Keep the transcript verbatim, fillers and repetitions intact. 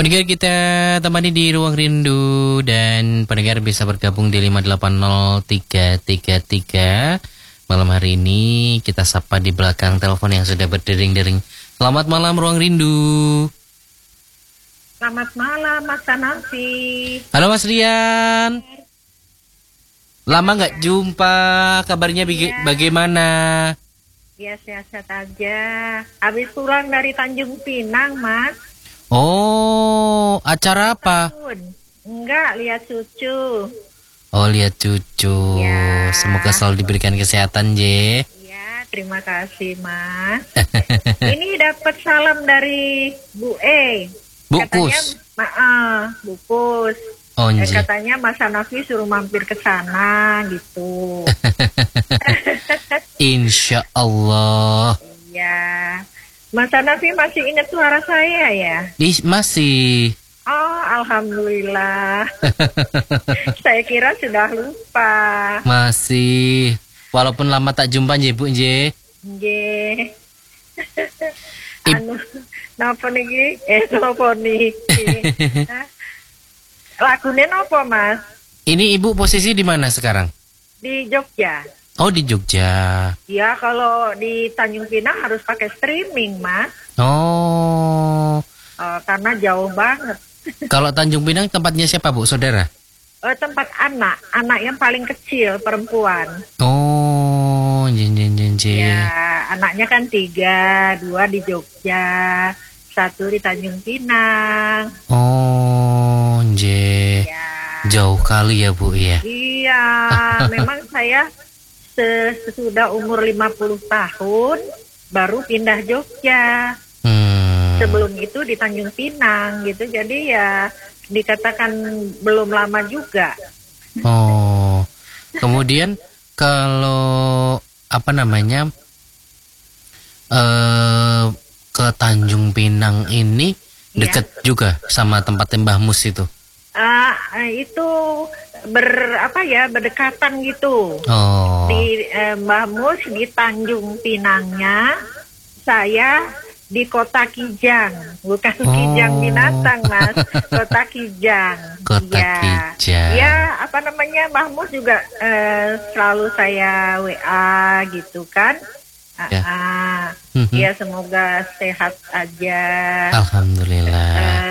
Pendengar kita temani di Ruang Rindu, dan pendengar bisa bergabung di lima delapan nol tiga tiga tiga. Malam hari ini kita sapa di belakang telepon yang sudah berdering-dering. Selamat malam Ruang Rindu. Selamat malam Mas Hanafi. Halo Mas Rian. Lama nggak jumpa, kabarnya baga- Ya. bagaimana? Ya, sehat-sehat aja. Habis pulang dari Tanjung Pinang, Mas. Oh, acara apa? Tahun. Enggak, lihat cucu. Oh, lihat cucu. Ya. Semoga selalu diberikan kesehatan, J. Ya, terima kasih, Mas. Ini dapat salam dari Bu E. Bu Katanya, Kus. maaf, Bu Kus. Oh, Eh, J. katanya Mas Hanafi suruh mampir ke sana gitu. Insya Allah. Ya. Mas Hanafi masih ingat suara saya ya? Di, masih. Oh, alhamdulillah. Saya kira sudah lupa. Masih. Walaupun lama tak jumpa, J, Bu, J. Nggih. Ib- Anu, napa niki? Eh, napa niki? Hah? Lagune napa, Mas? Ini Ibu posisi di mana sekarang? Di Jogja. Oh, di Jogja. Ya, kalau di Tanjung Pinang harus pakai streaming, Mas. Oh. Eh, karena jauh banget. Kalau Tanjung Pinang tempatnya siapa, Bu? Saudara? Eh, tempat anak, anak yang paling kecil, perempuan. Oh, J, J, J, J. Ya, anaknya kan tiga, dua di Jogja, satu di Tanjung Pinang. Oh, J. Ya, Jauh kali ya, Bu, ya. iya, memang saya se- sesudah umur lima puluh tahun baru pindah Jogja. Hmm. Sebelum itu di Tanjung Pinang gitu, jadi ya dikatakan belum lama juga. Oh. Kemudian kalau apa namanya? eh ke Tanjung Pinang ini deket juga sama tempat Mbah Mus itu. Ah, itu ber apa ya berdekatan gitu. Oh. Di eh, Mbah Mus di Tanjung Pinangnya, saya di Kota Kijang, bukan Oh. Kijang binatang, Mas, Kota Kijang. Kota Ya. Kijang. Ya, apa namanya, Mbah Mus juga eh, selalu saya W A gitu kan. Ah, Ya. ah. Mhm. Ya, semoga sehat aja. Alhamdulillah. Eh,